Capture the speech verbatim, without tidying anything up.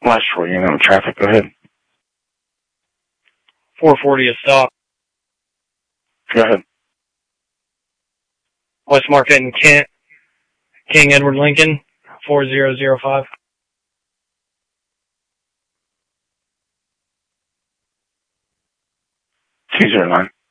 Last four, you know, traffic, go ahead. four forty is stop. Go ahead. West Market and Kent, King Edward Lincoln, four zero zero five. two zero nine.